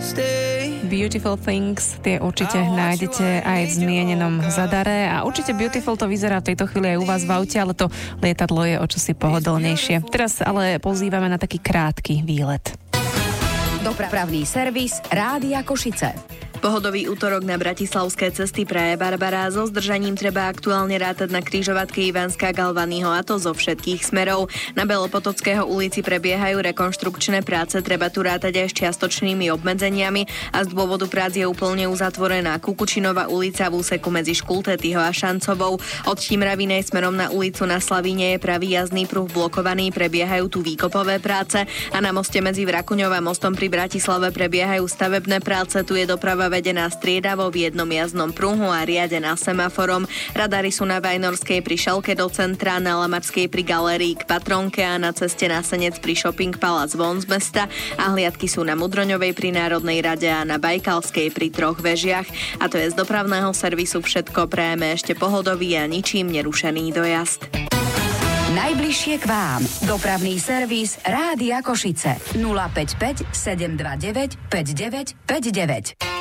Beautiful Things, tie určite nájdete aj v zmienenom Zadare a určite Beautiful to vyzerá v tejto chvíli aj u vás v aute, ale to lietadlo je o čosi pohodlnejšie. Teraz ale pozývame na taký krátky výlet. Dopravný servis Rádia Košice. Pohodový útorok na bratislavské cesty Praje Barbara. So zdržaním treba aktuálne rátať na križovatke Ivanská Galvanyho, a to zo všetkých smerov. Na Belopotockého ulici prebiehajú rekonštrukčné práce, treba tu rátať aj s čiastočnými obmedzeniami a z dôvodu prác je úplne uzatvorená Kukučinová ulica v úseku medzi Škultetýho a Šancovou. Od Timravinej smerom na ulicu na Slavíne je pravý jazdný pruh blokovaný, prebiehajú tu výkopové práce a na moste medzi Vrakuňou a mostom pri Bratislave prebiehajú stavebné práce. Tu je doprava vedená striedavo v jednom jazdnom pruhu a riadená semaforom. Radary sú na Vajnorskej pri Šelke do centra, na Lamarskej pri Galérii k Patronke a na ceste na Senec pri Shopping Palace von z mesta a hliadky sú na Mudroňovej pri Národnej rade a na Bajkalskej pri Troch vežiach. A to je z dopravného servisu všetko. Prajeme ešte pohodový a ničím nerušený dojazd. Najbližšie k vám. Dopravný servis Rádia Košice. 055 729 5959.